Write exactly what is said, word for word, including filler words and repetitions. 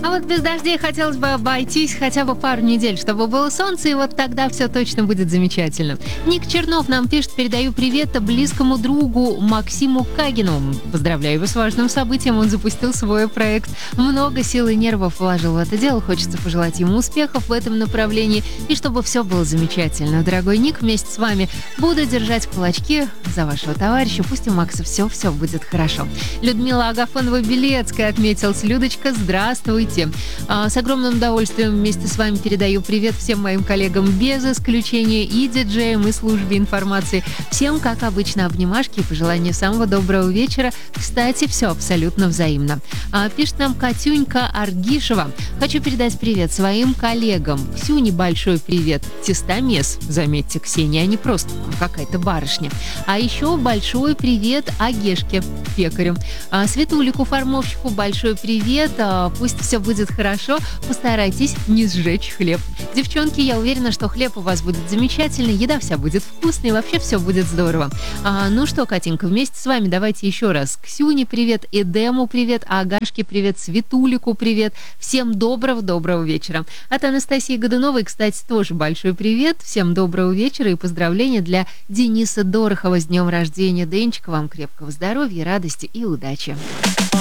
А вот без дождей хотелось бы обойтись хотя бы пару недель, чтобы было солнце, и вот тогда все точно будет замечательно. Ник Чернов нам пишет: передаю привет близкому другу Максиму Кагину. Поздравляю его с важным событием, он запустил свой проект. Много сил и нервов вложил в это дело, хочется пожелать ему успехов в этом направлении, и чтобы все было замечательно. Дорогой Ник, вместе с вами буду держать кулачки за вашего товарища, пусть у Макса все-все будет хорошо. Людмила Агафонова-Белецкая отметилась. Людочка, здравствуйте. С огромным удовольствием вместе с вами передаю привет всем моим коллегам без исключения, и диджеям, и службе информации. Всем, как обычно, обнимашки и пожелания самого доброго вечера. Кстати, все абсолютно взаимно. Пишет нам Катюнька Аргишева. Хочу передать привет своим коллегам. Ксюне большой привет. Тестомес, заметьте, Ксения, а не просто какая-то барышня. А еще большой привет Агешке, пекарю. Светулику, формовщику, большой привет. Пусть все будет хорошо, постарайтесь не сжечь хлеб. Девчонки, я уверена, что хлеб у вас будет замечательный, еда вся будет вкусной, вообще все будет здорово. А, ну что, Катенька, вместе с вами давайте еще раз. Ксюне привет, Эдему привет, Агашке привет, Светулику привет. Всем доброго-доброго вечера. От Анастасии Годуновой, кстати, тоже большой привет. Всем доброго вечера и поздравления для Дениса Дорохова с днем рождения. Денечка, вам крепкого здоровья, радости и удачи.